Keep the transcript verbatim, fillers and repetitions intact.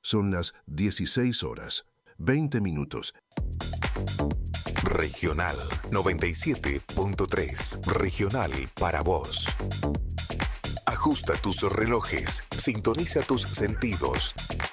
Son las dieciséis horas, veinte minutos. Regional noventa y siete punto tres. Regional para vos. Ajusta tus relojes, sintoniza tus sentidos.